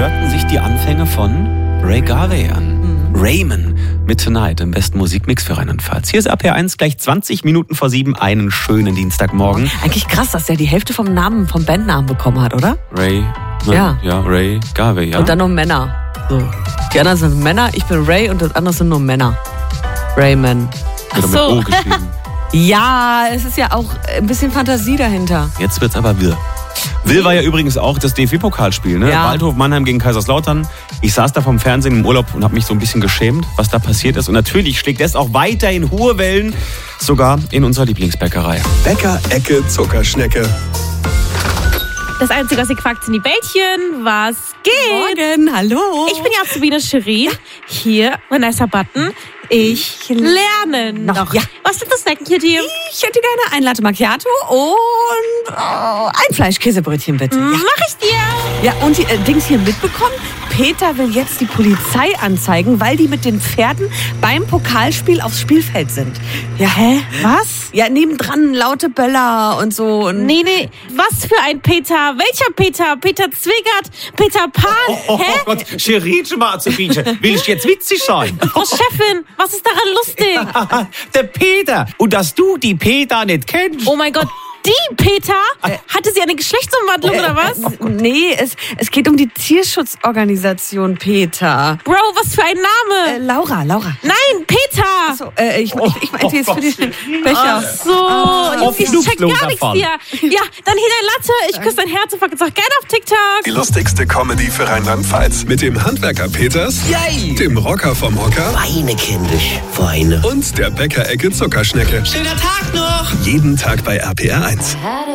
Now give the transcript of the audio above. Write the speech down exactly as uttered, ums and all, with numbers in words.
hörten sich die Anfänge von Ray Garvey an. Mhm. Rayman mit Tonight im besten Musikmix für Rheinland-Pfalz. Hier ist A P R eins, gleich zwanzig Minuten vor sieben, einen schönen Dienstagmorgen. Eigentlich krass, dass der die Hälfte vom Namen, vom Bandnamen bekommen hat, oder? Ray, Ja. ja, Ray Garvey, ja. Und dann noch Männer. So. Die anderen sind Männer, ich bin Ray und das andere sind nur Männer. Rayman. Oder mit O geschrieben. Ja, es ist ja auch ein bisschen Fantasie dahinter. Jetzt wird's aber wirr. Will war ja übrigens auch das D F B-Pokalspiel, ne? Ja. Waldhof Mannheim gegen Kaiserslautern. Ich saß da vom Fernsehen im Urlaub und habe mich so ein bisschen geschämt, was da passiert ist. Und natürlich schlägt es auch weiterhin hohe Wellen, sogar in unserer Lieblingsbäckerei. Bäcker-Ecke Zuckerschnecke. Das Einzige, was ihr quackt, sind die Bällchen. Was geht? Morgen, hallo. Ich bin die Azubine Shirin. Hier, mein nicer Button. Ich lerne noch. Ja. Was sind das Snacken hier, Team? Ich hätte gerne ein Latte Macchiato und oh, ein Fleischkäsebrötchen, bitte. Ja. Mach ich dir. Ja, und die äh, Dings hier mitbekommen? Peter will jetzt die Polizei anzeigen, weil die mit den Pferden beim Pokalspiel aufs Spielfeld sind. Ja, hä? Was? Ja, nebendran laute Böller und so. Und Nee, nee. Was für ein Peter? Welcher Peter? Peter Zwingert? Peter Pan? Oh, oh, Hä? oh Gott, Scheritsche mal zu bieten. Will ich jetzt witzig sein? Frau Chefin, was ist daran lustig? Der Peter. Und dass du die Peter nicht kennst. Oh mein Gott. Die Peter? Hatte sie eine Geschlechtsumwandlung oder was? Äh, nee, es, es geht um die Tierschutzorganisation Peter. Bro, was für ein Äh, Name? Laura, Laura. Nein, Peter! So, äh, ich, ich, ich meinte jetzt für den Becher. So, Auf ich check Fluchtloser gar nichts Fall. hier. Ja, dann hier dein Latte. Ich küsse dein Herz und folge uns auch gerne auf TikTok. Die lustigste Comedy für Rheinland-Pfalz. Mit dem Handwerker Peters, Yay! dem Rocker vom Hocker Weine, kindisch, Weine. und der Bäcker-Ecke Zuckerschnecke. Schöner Tag noch! Jeden Tag bei A P R eins.